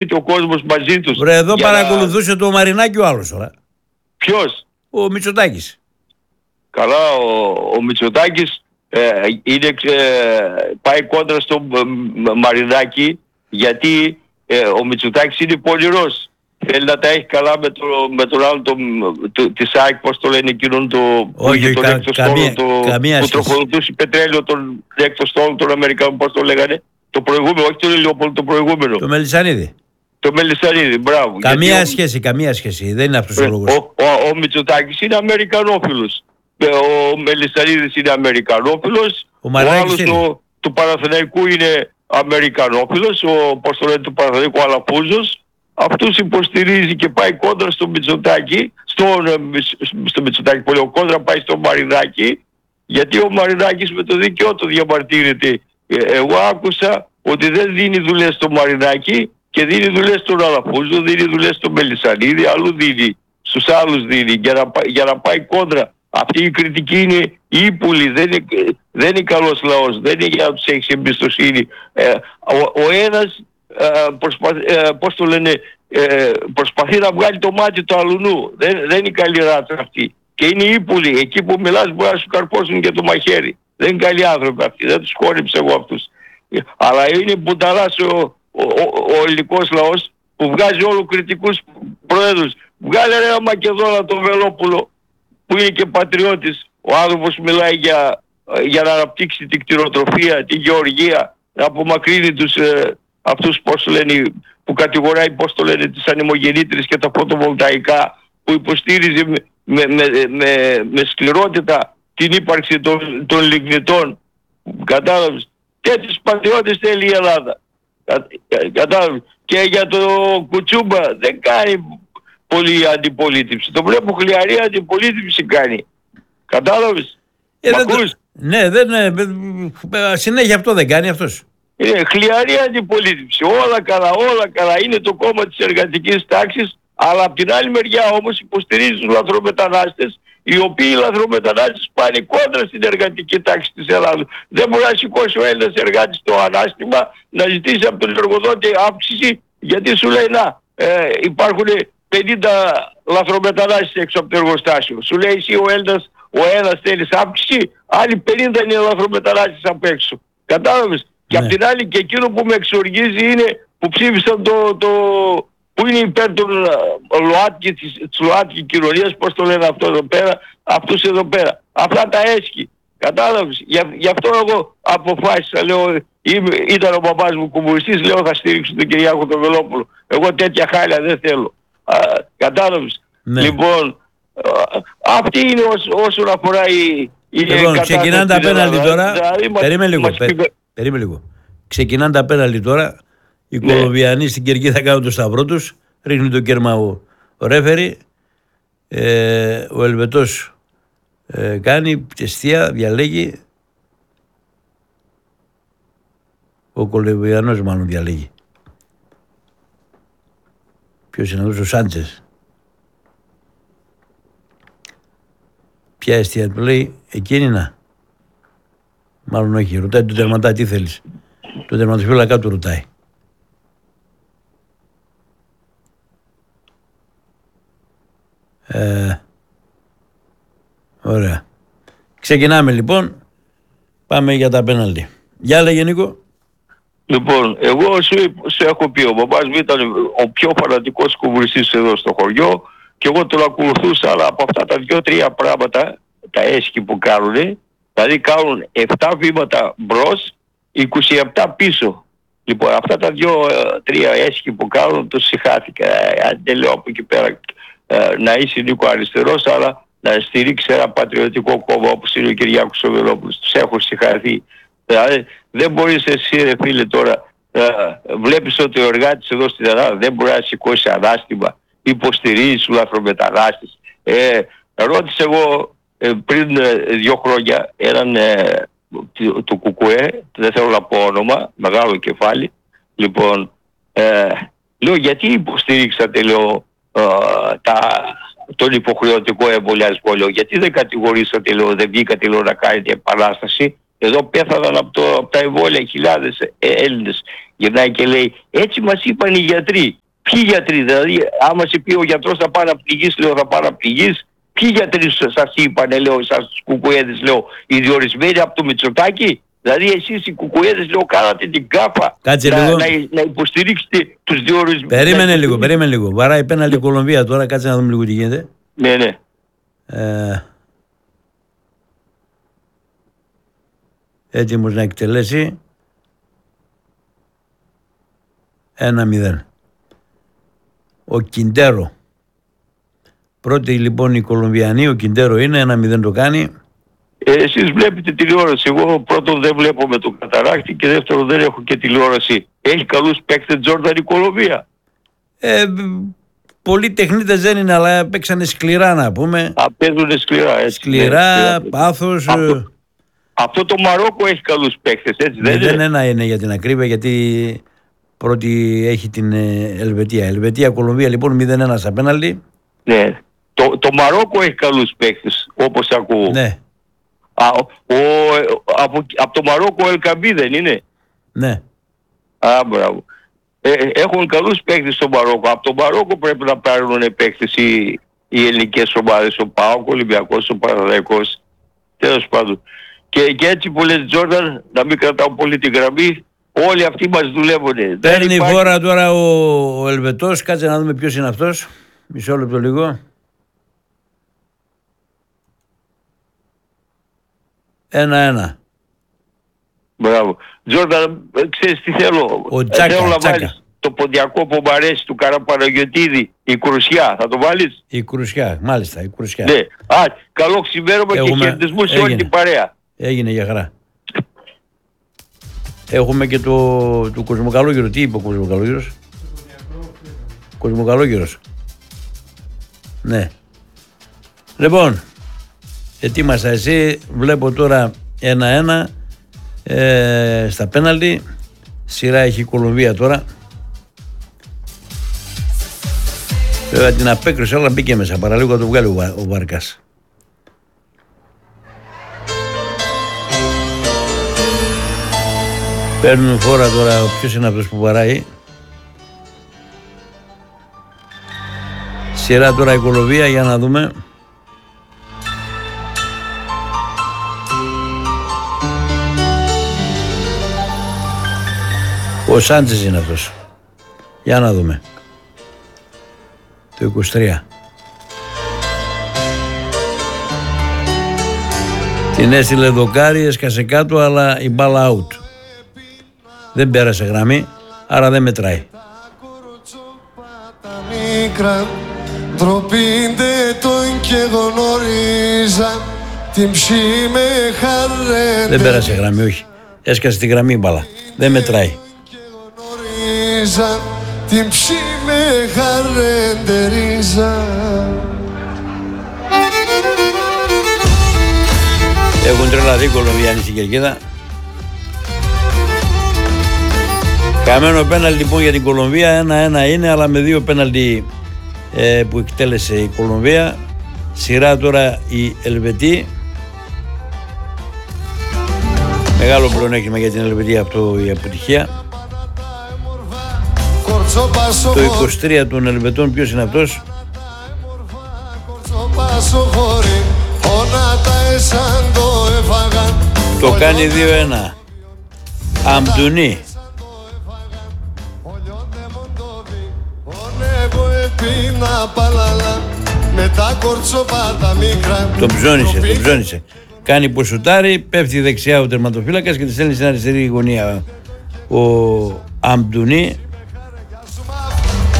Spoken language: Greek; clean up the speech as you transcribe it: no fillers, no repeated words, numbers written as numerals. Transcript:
ο κόσμος μαζί τους. Βρε, εδώ παρακολουθούσε το Μαρινάκη ο άλλος τώρα. Ποιος? Ο Μητσοτάκης. Καλά, ο Μητσοτάκης πάει κόντρα στο Μαρινάκη, γιατί ο Μητσοτάκης είναι πονηρός. Θέλει να τα έχει καλά με τον άλλο της ΑΕΚ, πώς το λένε εκείνον όχι, τον έκτο στόλο που τροφοδοτούσε πετρέλαιο, τον έκτο στόλο των Αμερικανών, πώς το λέγανε. Το προηγούμενο, όχι το Ηλιόπολο, το προηγούμενο. Το Μελισσανίδη. Το Μελισσανίδη, μπράβο. Καμία σχέση, δεν είναι αυτός ο λόγος. Ο Μητσοτάκης είναι Αμερικανόφιλος. Ο Μελισσανίδης είναι Αμερικανόφιλος. Ο άλλος του Παναθηναϊκού είναι Αμερικανόφιλος. Πώς το λένε, του Παναθηναϊκού Αλαφούζος. Αυτούς υποστηρίζει και πάει κόντρα στο Μητσοτάκη. Στο Μητσοτάκη πολύ. Ο κόντρα πάει στο Μαρινάκη. Γιατί ο Μαρινάκης με το δίκαιο του διαμαρτύρεται. Εγώ άκουσα ότι δεν δίνει δουλειές στο Μαρινάκη και δίνει δουλειές στον Αλαφούζο, δίνει δουλειές στον Μελισσανίδη, αλλού δίνει, στους άλλους δίνει για να πάει κόντρα. Αυτή η κριτική είναι ύπουλη, δεν είναι καλός λαός, δεν είναι για να τους έχεις εμπιστοσύνη. Ο ένας πώς το λένε, προσπαθεί να βγάλει το μάτι του αλουνού. Δεν είναι καλή ράτσα αυτή. Και είναι ύπουλοι. Εκεί που μιλάς μπορεί να σου καρπώσουν και το μαχαίρι. Δεν είναι καλοί άνθρωποι αυτοί. Δεν τους χόρυψε εγώ αυτούς. Αλλά είναι μπουταλάς ο ελληνικός λαός που βγάζει όλους κριτικούς προέδρους. Βγάλε ένα Μακεδόνα τον Βελόπουλο που είναι και πατριώτης. Ο άνθρωπος μιλάει για να αναπτύξει την κτηνοτροφία, την γεωργία, να απομακρύνει τους αυτούς, πώς το λένε, κατηγοράει, πώς το λένε, τις ανεμογεννήτρες και τα φωτοβολταϊκά, που υποστήριζε με σκληρότητα την ύπαρξη των λιγνητών. Κατάλαβες? Τέτοιους πατριώτες θέλει η Ελλάδα. Κατάλαβες? Και για το Κουτσούμπα δεν κάνει πολύ αντιπολίτευση. Το βλέπω χλιαρή αντιπολίτευση κάνει. Κατάλαβες? Ναι, συνέχεια αυτό δεν κάνει αυτός. Είναι χλιαρή αντιπολίτευση. Όλα καλά. Είναι το κόμμα της εργατικής τάξης, αλλά από την άλλη μεριά όμως υποστηρίζει τους λαθρομετανάστες, οι οποίοι λαθρομετανάστες πάνε κόντρα στην εργατική τάξη της Ελλάδας. Δεν μπορεί να σηκώσει ο Έλληνας εργάτης το ανάστημα να ζητήσει από τον εργοδότη αύξηση, γιατί σου λέει υπάρχουν 50 λαθρομετανάστες έξω από το εργοστάσιο. Σου λέει εσύ ο Έλληνας θέλεις αύξηση, άλλοι 50 είναι λαθρομετανάστες απ' έξω. Κατάλαβες? Και απ' την άλλη και εκείνο που με εξοργίζει είναι που ψήφισαν που είναι υπέρ των ΛΟΑΤΚΙ, της ΛΟΑΤΚΙ κοινωνίας, πώς το λένε αυτό εδώ πέρα, αυτούς εδώ πέρα. Αυτά τα έσχη. Κατάλαβες? Γι' αυτό εγώ αποφάσισα, λέω, ήταν ο παπάς μου κομμουνιστής, λέω θα στήριξω τον Κυριάκο τον Βελόπουλο. Εγώ τέτοια χάλια δεν θέλω. Κατάλαβες? Ναι. Λοιπόν, αυτή είναι όσον αφορά Λοιπόν, ξεκινάνε τα πέναλτι τώρα. Περίμενε λίγο. Ξεκινάνε τα πέναλτι τώρα. Οι Κολομβιανοί στην κερκίδα κάνουν το σταυρό τους. Ρίχνει το κέρμα ο ρέφερι. Ο Ελβετός κάνει τεστία, διαλέγει. Ο Κολομβιανός μάλλον διαλέγει. Ποιος είναι αυτός? Ο Σάντσες. Ποια αιστεία του λέει? Εκείνη να. Μάλλον όχι. Ρωτάει τον τερματά τι θέλεις. Το τερματοφύλακα του ρωτάει. Ωραία. Ξεκινάμε λοιπόν. Πάμε για τα πέναλτι. Γεια λέγε Νίκο. Λοιπόν, εγώ σου έχω πει, ο μπαμπάς μου ήταν ο πιο φανατικός κομμουνιστής εδώ στο χωριό και εγώ τον ακολουθούσα, αλλά από αυτά τα 2-3 πράγματα, τα έσχη που κάνουν, δηλαδή κάνουν 7 βήματα μπρος, 27 πίσω. Λοιπόν, αυτά τα 2-3 έσχη που κάνουν, τους συχάθηκα. Αν δεν λέω από εκεί πέρα να είσαι Νίκο αριστερός, αλλά να στηρίξει ένα πατριωτικό κόμμα όπως είναι ο Κυριάκος ο Βελόπουλος. Τους έχω συχαθεί. Δηλαδή, δεν μπορείς εσύ ρε φίλε τώρα, βλέπεις ότι ο εργάτης εδώ στην Ελλάδα δεν μπορεί να σηκώσει ανάστημα, υποστηρίζει τους λαθρομετανάστες. Ρώτησα εγώ πριν 2 χρόνια έναν του Κουκουέ, δεν θέλω να πω όνομα, μεγάλο κεφάλι. Λοιπόν, λέω γιατί υποστηρίξατε, λέω, τον υποχρεωτικό εμβολιασμό, λέω, γιατί δεν κατηγορήσατε, λέω, δεν βγήκατε, λέω, να κάνετε επανάσταση. Εδώ πέθαναν από τα εμβόλια χιλιάδες Έλληνες. Γυρνάει και λέει, έτσι μας είπαν οι γιατροί. Ποιοι γιατροί, δηλαδή, άμα σε πει ο γιατρός θα πάει να πληγείς, λέω θα πάει να πληγείς. Ποιοι γιατροί σας είπανε, λέω, εσάς τους κουκουέδες, λέω, οι διορισμένοι από το Μητσοτάκη. Δηλαδή εσείς οι κουκουέδες, λέω, κάνατε την κάφα να υποστηρίξετε τους διορισμένους. Περίμενε λίγο. Βαράει πέναλτι η Κολομβία τώρα, κάτσε να δούμε λίγο τι γίνεται. Ναι. Έτοιμος να εκτελέσει. 1-0. Ο Κιντέρο. Πρώτη λοιπόν η Κολομβιανή, ο Κιντέρο είναι, 1-0 το κάνει. Εσείς βλέπετε τηλεόραση. Εγώ πρώτον δεν βλέπω με το καταράκτη και δεύτερον δεν έχω και τηλεόραση. Έχει καλούς παίκτες Τζόρνταν η Κολομβία. Πολλοί τεχνίτες δεν είναι, αλλά παίξανε σκληρά να πούμε. Παίζουν σκληρά, έτσι. Σκληρά, πάθος. Αυτό το Μαρόκο έχει καλούς παίκτες, έτσι δεν είναι? Δεν είναι για την ακρίβεια, γιατί πρώτη έχει την Ελβετία. Ελβετία-Κολομβία λοιπόν 0-1 στα πέναλτι. Ναι. Το Μαρόκο έχει καλούς παίκτες, όπως ακούω. Ναι. Από το Μαρόκο ο Ελκαμπή δεν είναι? Ναι. Μπράβο. Έχουν καλούς παίκτες στο Μαρόκο. Από το Μαρόκο πρέπει να πάρουν παίκτες οι ελληνικές ομάδες, ο ΠΑΟΚ, ο Ολυμπιακός, ο Παναθηναϊκός. Τέλος πάντων. Και έτσι που λες Τζόρνταν, να μην κρατάω πολύ την γραμμή, όλοι αυτοί μας δουλεύουν. Παίρνει φόρα τώρα ο Ελβετός, κάτσε να δούμε ποιος είναι αυτός. Μισό λεπτό λίγο. 1-1. Μπράβο. Τζόρνταν, ξέρεις τι θέλω? Θέλω να βάλεις το ποντιακό που μου αρέσει του Καραπαναγιωτίδη, η Κρουσιά. Θα το βάλεις? Η Κρουσιά, μάλιστα, η Κρουσιά. Ναι. Καλό ξημέρωμα και χαιρετισμού σε όλη την παρέα. Έγινε για χαρά. Έχουμε και του Κοσμοκαλόγυρο. Τι είπε ο Κοσμοκαλόγυρος? Κοσμοκαλόγυρος. Ναι. Λοιπόν, ετοίμασα εσύ. Βλέπω τώρα 1-1 στα πέναλτι. Σειρά έχει η Κολομβία τώρα. Βέβαια την απέκρισε, αλλά μπήκε μέσα. Παραλίγο να το βγάλει ο Βάρκας. Παίρνουν φόρα τώρα. Ποιος είναι αυτός που βαράει? Σειρά τώρα η Κολομβία, για να δούμε. Ο Σάντσες είναι αυτός. Για να δούμε. Το 23. Την έστειλε δοκάρι, έσκασε κάτω, αλλά η μπάλα out. Δεν πέρασε γραμμή, άρα δεν μετράει. Δεν πέρασε γραμμή, όχι. Έσκασε τη γραμμή η μπάλα. Δεν μετράει. Την ψή με χαρεντερίζα. Έχουν τρελαθεί οι Κολομβιάνοι στην κερκίδα. Καμένο πέναλτι λοιπόν για την Κολομβία. 1-1 είναι, αλλά με 2 πέναλτι που εκτέλεσε η Κολομβία. Σειρά τώρα η Ελβετή. Μεγάλο πλεονέκτημα για την Ελβετία αυτό η αποτυχία. Το 23 των Ελβετών ποιος είναι αυτός? Το κάνει 2-1. Αμπτουνί. Τον ψώνισε. Κάνει που σουτάρει, πέφτει δεξιά ο τερματοφύλακας και τη στέλνει στην αριστερή γωνία ο Αμπτουνί.